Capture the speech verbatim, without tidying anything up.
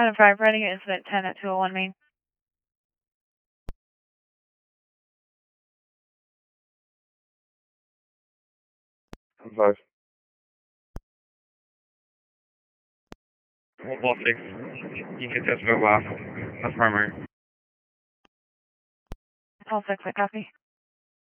Item five, writing incident ten at two oh one Main. Item five. Wall six. You can test vote off. That's primary. All six, I copy.